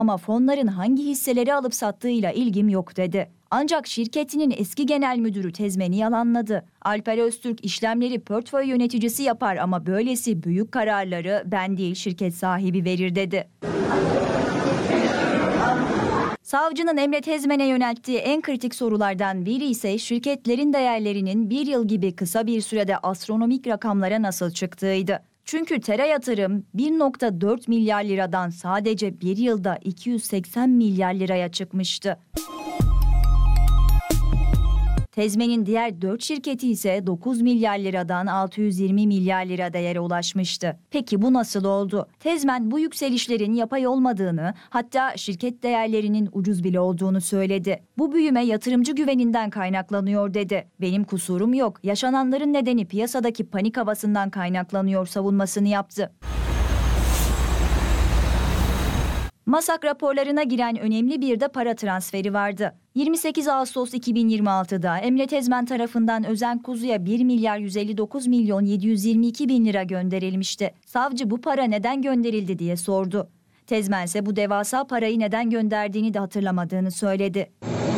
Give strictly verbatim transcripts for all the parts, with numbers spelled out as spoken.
Ama fonların hangi hisseleri alıp sattığıyla ilgim yok dedi. Ancak şirketinin eski genel müdürü Tezmen'i yalanladı. Alper Öztürk işlemleri portföy yöneticisi yapar ama böylesi büyük kararları ben değil şirket sahibi verir dedi. Savcının Emre Tezmen'e yönelttiği en kritik sorulardan biri ise şirketlerin değerlerinin bir yıl gibi kısa bir sürede astronomik rakamlara nasıl çıktığıydı. Çünkü Tera Yatırım bir nokta dört milyar liradan sadece bir yılda iki yüz seksen milyar liraya çıkmıştı. Tezmen'in diğer dört şirketi ise dokuz milyar liradan altı yüz yirmi milyar lira değere ulaşmıştı. Peki bu nasıl oldu? Tezmen bu yükselişlerin yapay olmadığını, hatta şirket değerlerinin ucuz bile olduğunu söyledi. Bu büyüme yatırımcı güveninden kaynaklanıyor dedi. Benim kusurum yok. Yaşananların nedeni piyasadaki panik havasından kaynaklanıyor savunmasını yaptı. Masak raporlarına giren önemli bir de para transferi vardı. yirmi sekiz Ağustos iki bin yirmi altıda Emre Tezmen tarafından Özen Kuzu'ya bir milyar yüz elli dokuz milyon yedi yüz yirmi iki bin lira gönderilmişti. Savcı bu para neden gönderildi diye sordu. Tezmen ise bu devasa parayı neden gönderdiğini de hatırlamadığını söyledi.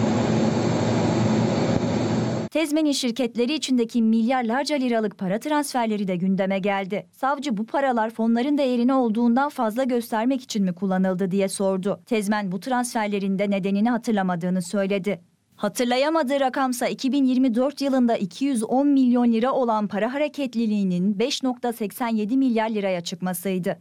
Tezmen'in şirketleri içindeki milyarlarca liralık para transferleri de gündeme geldi. Savcı bu paralar fonların değerini olduğundan fazla göstermek için mi kullanıldı diye sordu. Tezmen bu transferlerin de nedenini hatırlamadığını söyledi. Hatırlayamadığı rakamsa iki bin yirmi dört yılında iki yüz on milyon lira olan para hareketliliğinin beş nokta seksen yedi milyar liraya çıkmasıydı.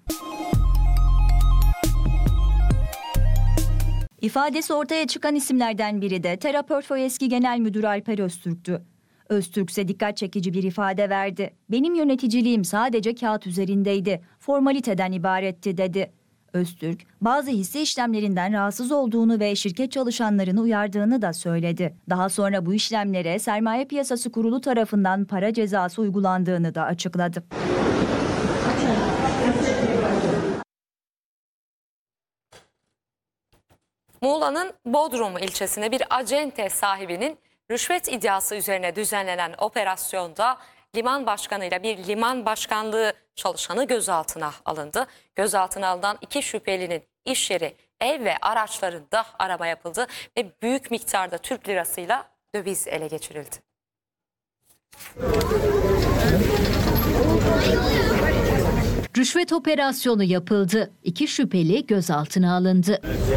İfadesi ortaya çıkan isimlerden biri de Tera Portföy eski genel müdürü Alper Öztürk'tü. Öztürk ise dikkat çekici bir ifade verdi. Benim yöneticiliğim sadece kağıt üzerindeydi, formaliteden ibaretti dedi. Öztürk, bazı hisse işlemlerinden rahatsız olduğunu ve şirket çalışanlarını uyardığını da söyledi. Daha sonra bu işlemlere Sermaye Piyasası Kurulu tarafından para cezası uygulandığını da açıkladı. Muğla'nın Bodrum ilçesinde bir acente sahibinin rüşvet iddiası üzerine düzenlenen operasyonda liman başkanıyla bir liman başkanlığı çalışanı gözaltına alındı. Gözaltına alınan iki şüphelinin iş yeri, ev ve araçlarında arama yapıldı ve büyük miktarda Türk lirasıyla döviz ele geçirildi. Rüşvet operasyonu yapıldı. İki şüpheli gözaltına alındı.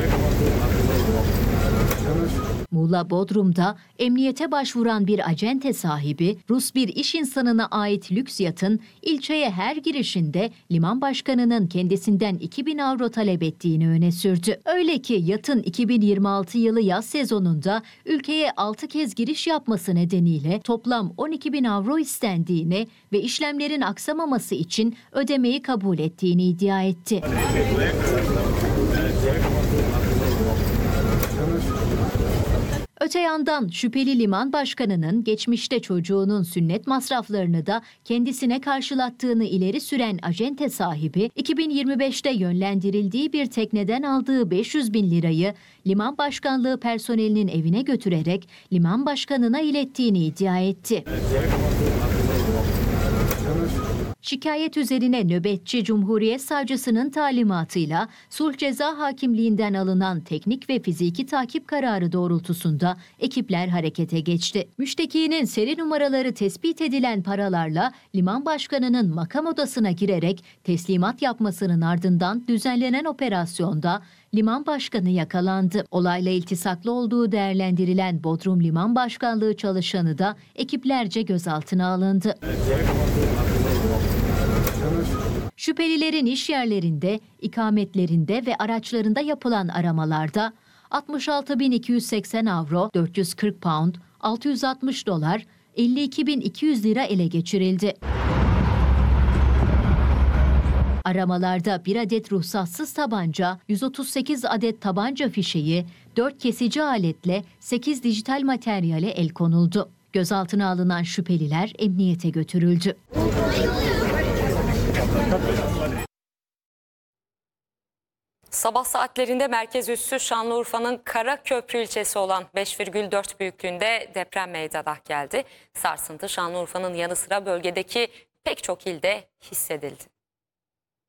Muğla Bodrum'da emniyete başvuran bir acente sahibi, Rus bir iş insanına ait lüks yatın ilçeye her girişinde liman başkanının kendisinden iki bin avro talep ettiğini öne sürdü. Öyle ki yatın iki bin yirmi altı yılı yaz sezonunda ülkeye altı kez giriş yapması nedeniyle toplam on iki bin avro istendiğini ve işlemlerin aksamaması için ödemeyi kabul ettiğini iddia etti. Öte yandan şüpheli liman başkanının geçmişte çocuğunun sünnet masraflarını da kendisine karşılattığını ileri süren acente sahibi, iki bin yirmi beşte yönlendirildiği bir tekneden aldığı beş yüz bin lirayı liman başkanlığı personelinin evine götürerek liman başkanına ilettiğini iddia etti. Şikayet üzerine nöbetçi Cumhuriyet Savcısının talimatıyla Sulh Ceza Hakimliğinden alınan teknik ve fiziki takip kararı doğrultusunda ekipler harekete geçti. Müştekinin seri numaraları tespit edilen paralarla liman başkanının makam odasına girerek teslimat yapmasının ardından düzenlenen operasyonda liman başkanı yakalandı. Olayla iltisaklı olduğu değerlendirilen Bodrum Liman Başkanlığı çalışanı da ekiplerce gözaltına alındı. Şüphelilerin iş yerlerinde, ikametlerinde ve araçlarında yapılan aramalarda altmış altı bin iki yüz seksen avro, dört yüz kırk pound, altı yüz altmış dolar, elli iki bin iki yüz lira ele geçirildi. Aramalarda bir adet ruhsatsız tabanca, yüz otuz sekiz adet tabanca fişeği, dört kesici aletle sekiz dijital materyale el konuldu. Gözaltına alınan şüpheliler emniyete götürüldü. Sabah saatlerinde merkez üssü Şanlıurfa'nın Karaköprü ilçesi olan beş virgül dört büyüklüğünde deprem meydana geldi. Sarsıntı Şanlıurfa'nın yanı sıra bölgedeki pek çok ilde hissedildi.